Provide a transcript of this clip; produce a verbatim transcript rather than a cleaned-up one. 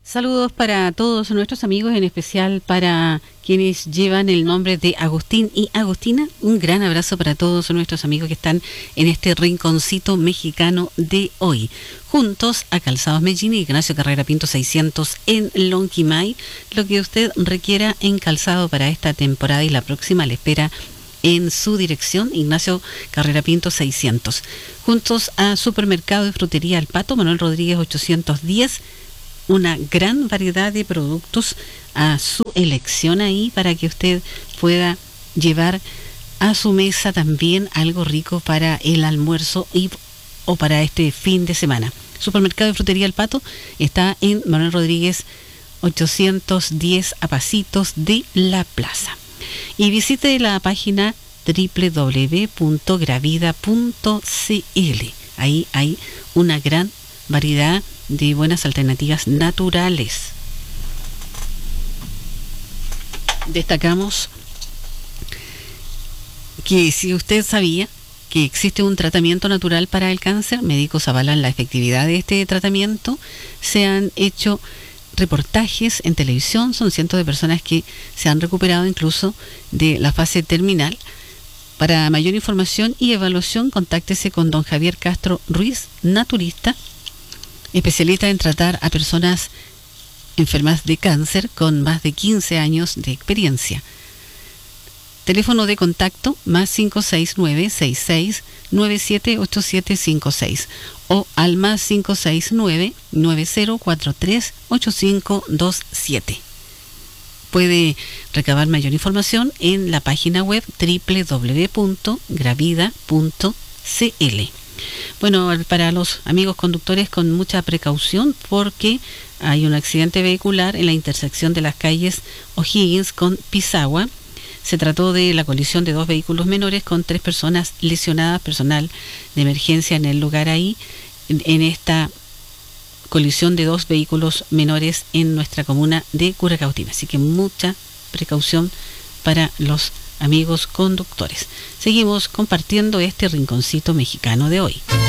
Saludos para todos nuestros amigos, en especial para quienes llevan el nombre de Agustín y Agustina. Un gran abrazo para todos nuestros amigos que están en este rinconcito mexicano de hoy. Juntos a Calzados Medellín y Ignacio Carrera Pinto seiscientos en Lonquimay. Lo que usted requiera en calzado para esta temporada y la próxima le espera en su dirección, Ignacio Carrera Pinto seiscientos. Juntos a Supermercado y Frutería El Pato, Manuel Rodríguez ochocientos diez. Una gran variedad de productos a su elección ahí para que usted pueda llevar a su mesa también algo rico para el almuerzo y, o para este fin de semana. Supermercado y Frutería El Pato está en Manuel Rodríguez ochocientos diez, a pasitos de la plaza. Y visite la página doble u doble u doble u punto gravida punto c l. Ahí hay una gran variedad de buenas alternativas naturales. Destacamos que si usted sabía que existe un tratamiento natural para el cáncer, médicos avalan la efectividad de este tratamiento. Se han hecho reportajes en televisión, son cientos de personas que se han recuperado incluso de la fase terminal. Para mayor información y evaluación, contáctese con don Javier Castro Ruiz, naturista, especialista en tratar a personas enfermas de cáncer con más de quince años de experiencia. Teléfono de contacto más cinco seis nueve, seis seis nueve siete, ocho siete cinco seis o al más cinco seis nueve, nueve cero cuatro tres, ocho cinco dos siete. Puede recabar mayor información en la página web doble u doble u doble u punto gravida punto c l. Bueno, para los amigos conductores, con mucha precaución porque hay un accidente vehicular en la intersección de las calles O'Higgins con Pisagua. Se trató de la colisión de dos vehículos menores con tres personas lesionadas, personal de emergencia en el lugar ahí, en, en esta colisión de dos vehículos menores en nuestra comuna de Curacautín. Así que mucha precaución para los amigos conductores. Seguimos compartiendo este rinconcito mexicano de hoy.